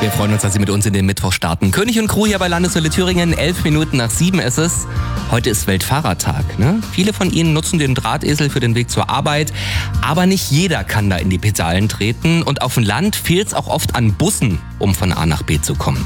Wir freuen uns, dass Sie mit uns in den Mittwoch starten. König und Crew hier bei Landeswelle Thüringen, 11 Minuten nach 7 ist es. Heute ist Weltfahrradtag, ne? Viele von Ihnen nutzen den Drahtesel für den Weg zur Arbeit, aber nicht jeder kann da in die Pedalen treten. Und auf dem Land fehlt es auch oft an Bussen, um von A nach B zu kommen.